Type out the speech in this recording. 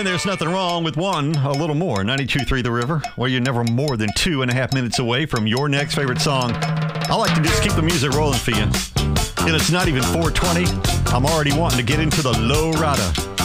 And there's nothing wrong with one, a little more. 92.3 The River, where you're never more than 2.5 minutes away from your next favorite song. I like to just keep the music rolling for you. And it's not even 4:20. I'm already wanting to get into the low rider.